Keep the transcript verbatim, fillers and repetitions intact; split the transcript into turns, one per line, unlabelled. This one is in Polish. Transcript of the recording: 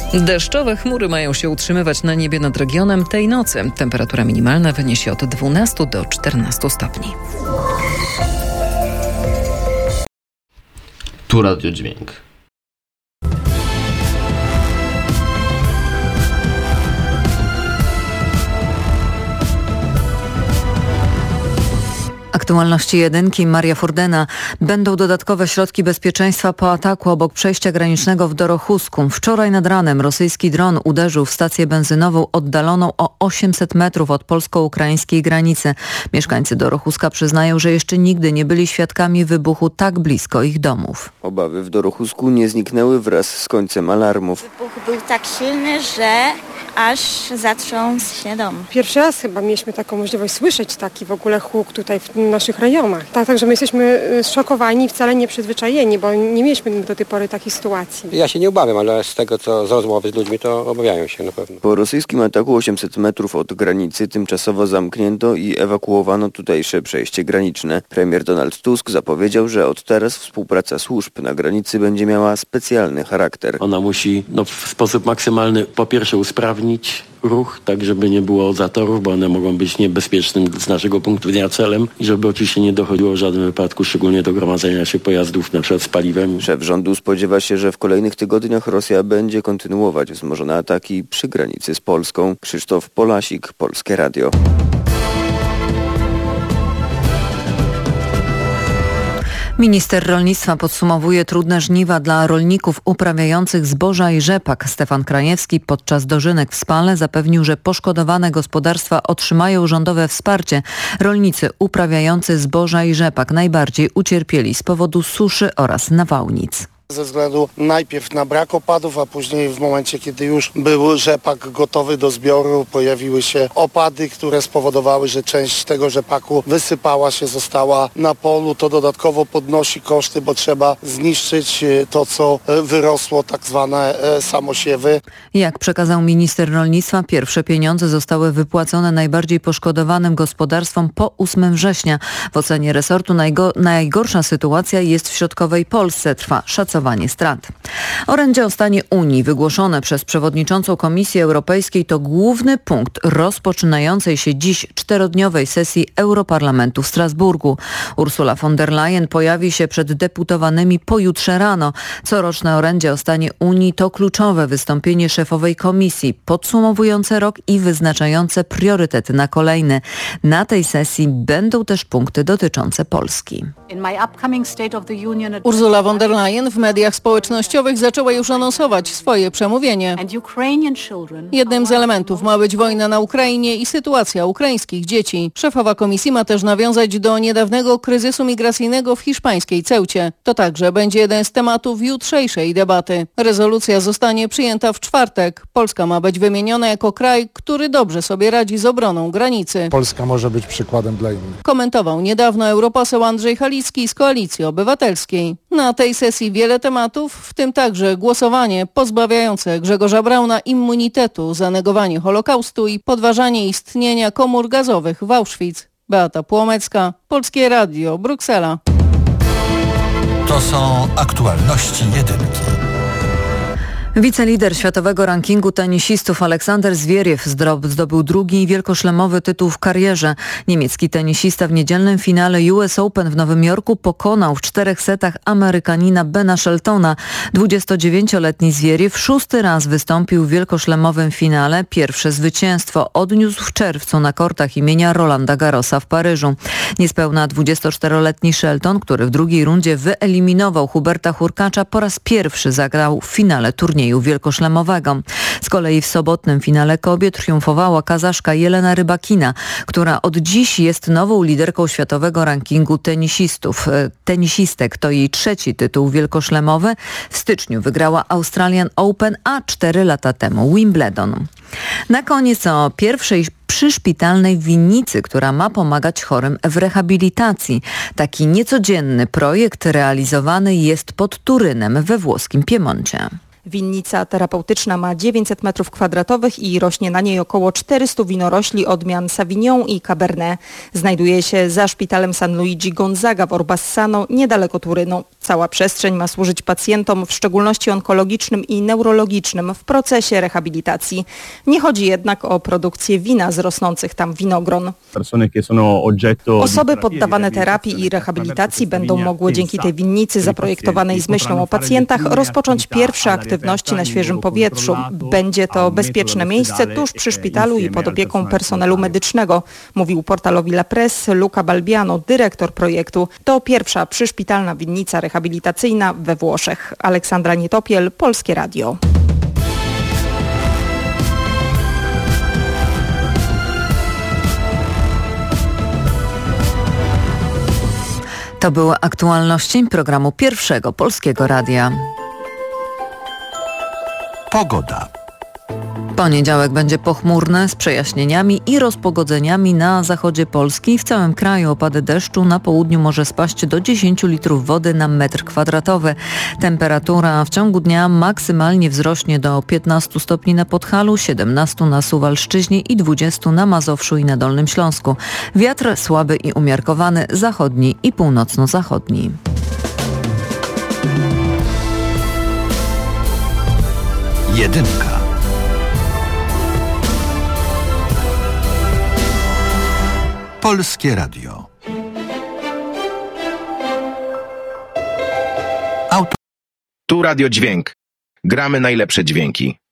Deszczowe chmury mają się utrzymywać na niebie nad regionem tej nocy. Temperatura minimalna wyniesie od dwunastu do czternastu stopni.
Tu Radiodźwięk.
Aktualności jedynki, Maria Furdena. Będą dodatkowe środki bezpieczeństwa po ataku obok przejścia granicznego w Dorochusku. Wczoraj nad ranem rosyjski dron uderzył w stację benzynową oddaloną o osiemset metrów od polsko-ukraińskiej granicy. Mieszkańcy Dorochuska przyznają, że jeszcze nigdy nie byli świadkami wybuchu tak blisko ich domów.
Obawy w Dorochusku nie zniknęły wraz z końcem alarmów.
Wybuch był tak silny, że aż zatrząsł się dom.
Pierwszy raz chyba mieliśmy taką możliwość słyszeć taki w ogóle huk tutaj w naszych rejonach. Tak, także my jesteśmy zszokowani i wcale nie przyzwyczajeni, bo nie mieliśmy do tej pory takiej sytuacji.
Ja się nie obawiam, ale z tego co z rozmowy z ludźmi to obawiają się na pewno.
Po rosyjskim ataku osiemset metrów od granicy tymczasowo zamknięto i ewakuowano tutejsze przejście graniczne. Premier Donald Tusk zapowiedział, że od teraz współpraca służb na granicy będzie miała specjalny charakter.
Ona musi no, w sposób maksymalny po pierwsze usprawnić ruch, tak żeby nie było zatorów, bo one mogą być niebezpiecznym z naszego punktu widzenia celem i żeby oczywiście nie dochodziło w żadnym wypadku, szczególnie do gromadzenia się pojazdów na przykład z paliwem.
Szef rządu spodziewa się, że w kolejnych tygodniach Rosja będzie kontynuować wzmożone ataki przy granicy z Polską. Krzysztof Polasik, Polskie Radio.
Minister rolnictwa podsumowuje trudne żniwa dla rolników uprawiających zboża i rzepak. Stefan Krajewski podczas dożynek w Spale zapewnił, że poszkodowane gospodarstwa otrzymają rządowe wsparcie. Rolnicy uprawiający zboża i rzepak najbardziej ucierpieli z powodu suszy oraz nawałnic.
Ze względu najpierw na brak opadów, a później w momencie, kiedy już był rzepak gotowy do zbioru, pojawiły się opady, które spowodowały, że część tego rzepaku wysypała się, została na polu. To dodatkowo podnosi koszty, bo trzeba zniszczyć to, co wyrosło, tak zwane samosiewy. Jak
przekazał minister rolnictwa, pierwsze pieniądze zostały wypłacone najbardziej poszkodowanym gospodarstwom po ósmego września. W ocenie resortu najgo- najgorsza sytuacja jest w środkowej Polsce. Trwa szacowanie strat. Orędzie o stanie Unii wygłoszone przez przewodniczącą Komisji Europejskiej to główny punkt rozpoczynającej się dziś czterodniowej sesji Europarlamentu w Strasburgu. Ursula von der Leyen pojawi się przed deputowanymi pojutrze rano. Coroczne orędzie o stanie Unii to kluczowe wystąpienie szefowej Komisji, podsumowujące rok i wyznaczające priorytety na kolejny. Na tej sesji będą też punkty dotyczące Polski.
Ursula von der Leyen w mediach społecznościowych zaczęła już anonsować swoje przemówienie. Jednym z elementów ma być wojna na Ukrainie i sytuacja ukraińskich dzieci. Szefowa komisji ma też nawiązać do niedawnego kryzysu migracyjnego w hiszpańskiej Ceucie. To także będzie jeden z tematów jutrzejszej debaty. Rezolucja zostanie przyjęta w czwartek. Polska ma być wymieniona jako kraj, który dobrze sobie radzi z obroną granicy.
Polska może być przykładem dla innych.
Komentował niedawno europoseł Andrzej Halicki z Koalicji Obywatelskiej. Na tej sesji wiele tematów, w tym także głosowanie pozbawiające Grzegorza Brauna immunitetu za negowanie Holokaustu i podważanie istnienia komór gazowych w Auschwitz. Beata Płomecka, Polskie Radio, Bruksela.
To są aktualności jedynki.
Wicelider światowego rankingu tenisistów Aleksander Zwieriew zdobył drugi wielkoszlemowy tytuł w karierze. Niemiecki tenisista w niedzielnym finale U S Open w Nowym Jorku pokonał w czterech setach Amerykanina Bena Sheltona. dwudziestodziewięcioletni Zwieriew szósty raz wystąpił w wielkoszlemowym finale. Pierwsze zwycięstwo odniósł w czerwcu na kortach imienia Rolanda Garrosa w Paryżu. Niespełna dwudziestoczteroletni Shelton, który w drugiej rundzie wyeliminował Huberta Hurkacza, po raz pierwszy zagrał w finale turnieju wielkoszlemowego. Z kolei w sobotnym finale kobiet triumfowała Kazaszka Jelena Rybakina, która od dziś jest nową liderką światowego rankingu tenisistów. Tenisistek to jej trzeci tytuł wielkoszlemowy. W styczniu wygrała Australian Open, a cztery lata temu Wimbledon. Na koniec o pierwszej przyszpitalnej winnicy, która ma pomagać chorym w rehabilitacji. Taki niecodzienny projekt realizowany jest pod Turynem we włoskim Piemoncie.
Winnica terapeutyczna ma dziewięćset metrów kwadratowych i rośnie na niej około czterysta winorośli odmian Sauvignon i Cabernet. Znajduje się za szpitalem San Luigi Gonzaga w Orbassano, niedaleko Turynu. Cała przestrzeń ma służyć pacjentom, w szczególności onkologicznym i neurologicznym, w procesie rehabilitacji. Nie chodzi jednak o produkcję wina z rosnących tam winogron. Osoby poddawane terapii i rehabilitacji będą mogły dzięki tej winnicy zaprojektowanej z myślą o pacjentach rozpocząć pierwsze aktywności na świeżym powietrzu. Będzie to bezpieczne miejsce tuż przy szpitalu i pod opieką personelu medycznego, mówił portalowi La Presse Luca Balbiano, dyrektor projektu. To pierwsza przyszpitalna winnica rehabilitacyjna we Włoszech. Aleksandra Nietopiel, Polskie Radio.
To były aktualności programu Pierwszego Polskiego Radia.
Pogoda.
Poniedziałek będzie pochmurny z przejaśnieniami i rozpogodzeniami na zachodzie Polski. W całym kraju opady deszczu, na południu może spaść do dziesięć litrów wody na metr kwadratowy. Temperatura w ciągu dnia maksymalnie wzrośnie do piętnastu stopni na Podhalu, siedemnastu na Suwalszczyźnie i dwudziestu na Mazowszu i na Dolnym Śląsku. Wiatr słaby i umiarkowany, zachodni i północno-zachodni.
Jedynka. Polskie Radio.
Auto. Tu Radio Dźwięk. Gramy najlepsze dźwięki.